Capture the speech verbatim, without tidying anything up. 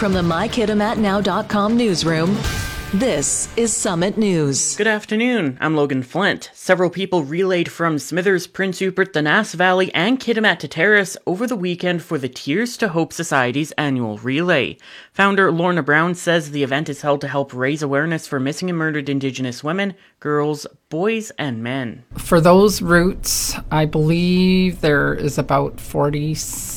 From the my kitimat now dot com newsroom, this is Summit News. Good afternoon, I'm Logan Flint. Several people relayed from Smithers, Prince Rupert, the Nass Valley, and Kitimat to Terrace over the weekend for the Tears to Hope Society's annual relay. Founder Lorna Brown says the event is held to help raise awareness for missing and murdered Indigenous women, girls, boys, and men. For those routes, I believe there is about forty